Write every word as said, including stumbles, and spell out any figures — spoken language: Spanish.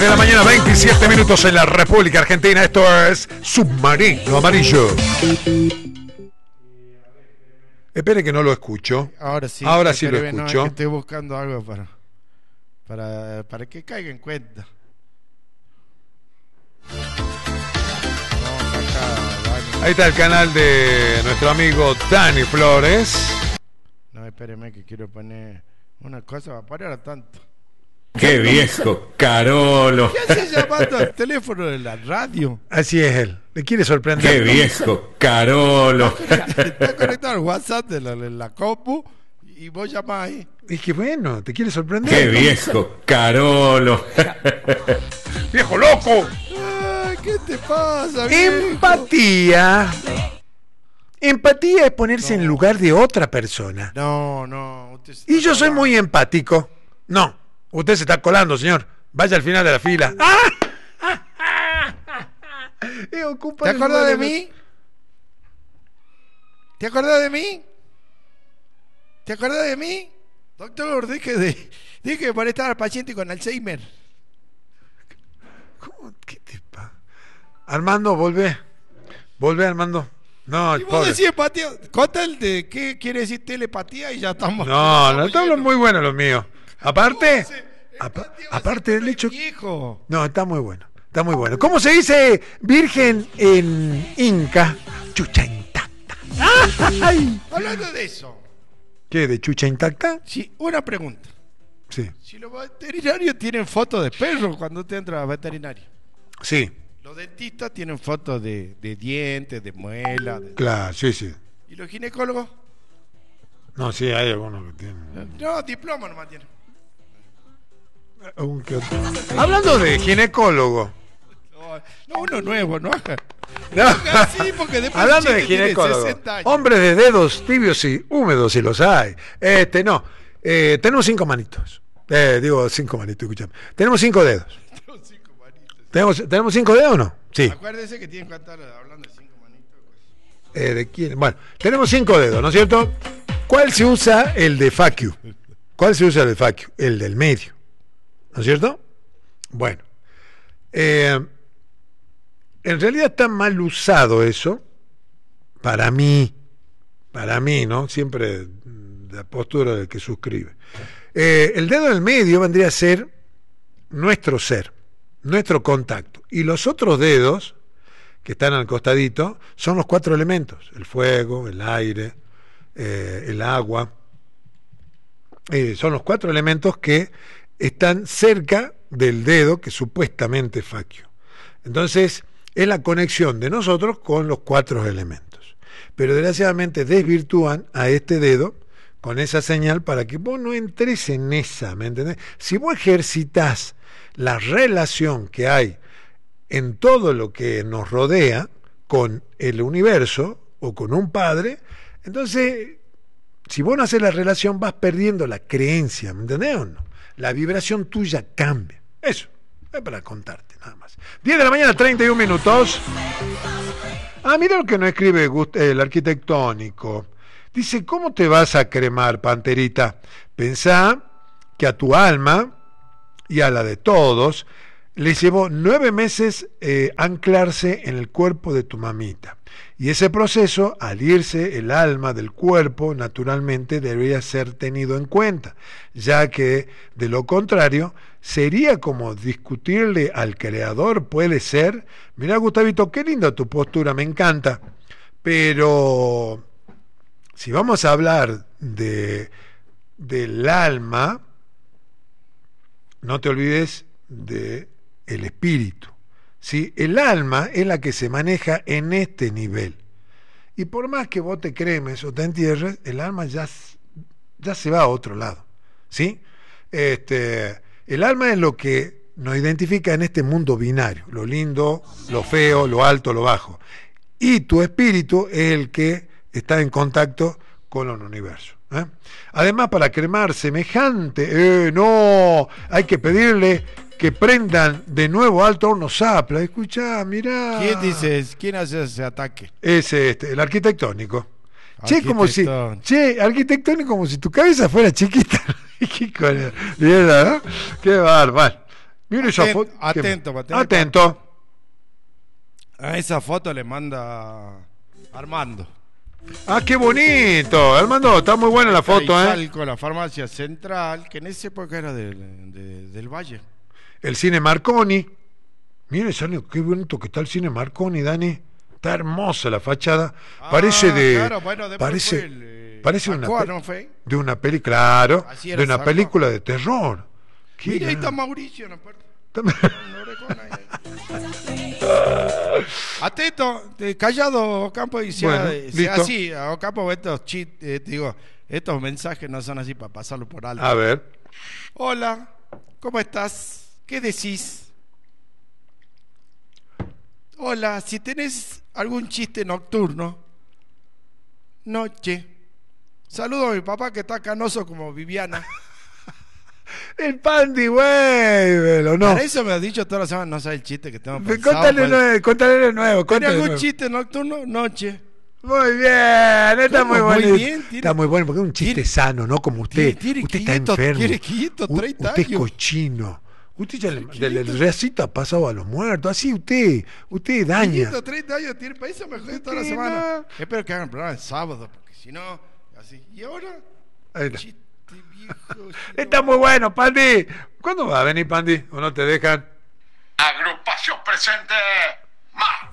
de la mañana, veintisiete minutos en la República Argentina. Esto es Submarino Amarillo. Espere que no lo escucho. Ahora sí. Ahora sí lo no, escucho. es que estoy buscando algo para, para, para que caiga en cuenta. Ahí está el canal de nuestro amigo Dani Flores. No, espéreme que quiero poner una cosa para parar a tanto. ¡Qué viejo, Carolo! ¿Qué hace llamando al teléfono de la radio? Así es él. ¿Le quiere sorprender? ¡Qué viejo, Carolo! Está conectado al WhatsApp de la, de la compu y vos llamás ahí. Es que bueno, ¿te quiere sorprender? ¡Qué viejo, Carolo! ¡Viejo loco! Ay, ¿qué te pasa, viejo? Empatía. Empatía es ponerse No. en lugar de otra persona. No, no. Usted se está Y yo soy colando. muy empático. No, usted se está colando, señor. Vaya al final de la fila. Eh, ocupa ¿Te el acordás lugar de mí? ¿Te acordás de mí? ¿Te acordás de mí? Doctor, dije, de, dije que para estar al paciente con Alzheimer. ¿Cómo? ¿Qué te pasa? Armando, volvé. Volvé, Armando. No, Y vos pobre. decís empatía. Conta el de qué quiere decir telepatía y ya estamos. No, no, estamos está muy bueno lo mío. Aparte, ¿Cómo se- apa- empatía va a aparte ser del hecho. viejo. No, está muy bueno. Está muy bueno. ¿Cómo se dice virgen en Inca? Chucha intacta. ¡Ay! Hablando de eso, ¿Qué? ¿De chucha intacta? sí, una pregunta. Sí. Si los veterinarios tienen fotos de perros cuando te entras a veterinario, Sí, los dentistas tienen fotos de, de dientes, de muelas, de- claro, sí, sí. ¿y los ginecólogos? No, sí, hay algunos que tienen. No, diploma nomás tienen. Un que otro. Hablando de ginecólogo. No, uno nuevo, ¿no? No. Sí, porque después Hablando el de chico tiene ginecólogo. sesenta años. Hombres de dedos tibios y húmedos, si los hay. Este, no. Eh, tenemos cinco manitos. Eh, digo, cinco manitos, escúchame. Tenemos cinco dedos. Tengo cinco manitos. ¿Tenemos, ¿Tenemos cinco dedos o no? Sí. Acuérdese que tienen que estar hablando de cinco manitos. Eh, ¿De quién? Bueno, tenemos cinco dedos, ¿no es cierto? ¿Cuál se usa el de facio? ¿Cuál se usa el de facio? El del medio. ¿No es cierto? Bueno. Eh, en realidad está mal usado eso. Para mí. Para mí, ¿no? Siempre la postura del que suscribe. Eh, el dedo del medio vendría a ser nuestro ser, nuestro contacto. Y los otros dedos que están al costadito son los cuatro elementos: el fuego, el aire, eh, el agua. Eh, son los cuatro elementos que están cerca del dedo que supuestamente es facio. Entonces es la conexión de nosotros con los cuatro elementos, pero desgraciadamente desvirtúan a este dedo con esa señal para que vos no entres en esa, ¿me entendés? Si vos ejercitás la relación que hay en todo lo que nos rodea con el universo o con un padre, entonces si vos no haces la relación vas perdiendo la creencia, ¿me entendés o no? La vibración tuya cambia. Eso, es para contarte nada más. diez de la mañana, treinta y un minutos. Ah, mira lo que nos escribe Gust- el arquitectónico. Dice, ¿cómo te vas a cremar, Panterita? Pensá que a tu alma y a la de todos les llevó nueve meses eh, anclarse en el cuerpo de tu mamita. Y ese proceso, al irse el alma del cuerpo, naturalmente debería ser tenido en cuenta, ya que de lo contrario sería como discutirle al creador, puede ser. Mirá, Gustavito, qué linda tu postura, me encanta, pero si vamos a hablar de del alma, no te olvides de el espíritu. ¿Sí? El alma es la que se maneja en este nivel. Y por más que vos te cremes o te entierres, el alma ya, ya se va a otro lado. ¿Sí? Este, el alma es lo que nos identifica en este mundo binario, lo lindo, lo feo, lo alto, lo bajo. Y tu espíritu es el que está en contacto con el universo. ¿eh? Además, para cremar semejante, eh, no, hay que pedirle que prendan de nuevo alto horno Zapla. Escuchá, mirá. ¿Quién dice, quién hace ese ataque? Es este, el arquitectónico. Che, como si, Arquitectónico. che, arquitectónico como si tu cabeza fuera chiquita. Qué cosa, mierda, ¿no? Qué bárbaro. Mira esa Aten- foto. atento, ¿Qué? para tener- Atento. A esa foto le manda Armando. Ah, qué bonito. Armando, está muy buena la foto, ¿eh? Con la farmacia central, que en esa época era del, de- del Valle. El cine Marconi. Mire, Sanio, qué bonito que está el cine Marconi, Dani. Está hermosa la fachada. Ah, Parece de. claro, bueno, después parece fue el, eh, parece una, Aqua, pe- ¿no fue? de una peli, claro. Así era De una Aqua. película de terror. Qué Mira, ahí gran- está Mauricio en la puerta. Está- Un orejón ahí. Atento, eh, callado, Ocampo, y sea, Bueno, eh, sea listo. así. A Ocampo, estos chit, eh, digo, estos mensajes no son así para pasarlo por alto. A ver. Hola, ¿cómo estás? ¿Qué decís? Hola, si tenés algún chiste nocturno, noche. Saludo a mi papá que está canoso como Viviana. El Pandi, vuélvelo, no. Para eso me has dicho toda la semana, no sabes el chiste que tengo pensado. Contale pues. nuevo, contale de nuevo. ¿Tenés Contale de algún nuevo. chiste nocturno? Noche. Muy bien, está ¿Cómo? muy Muy bonito. bien, tiene- Está muy bueno porque es un chiste tiene- sano, ¿no? Como usted. tiene- tiene usted quieto, está enfermo. tiene quieto, U- treinta usted es años. cochino. Usted ya le, Quieto. del del recito ha pasado a los muertos. Así usted, usted daña. quinientos treinta años tiene para eso me jode toda la Sí, semana. no. Espero que hagan programa el sábado, porque si no, así. ¿Y ahora? Ahí está. Chiste viejo. si Está no- muy bueno, Pandi. ¿Cuándo va a venir, Pandi? ¿O no te dejan? Agrupación presente. Más.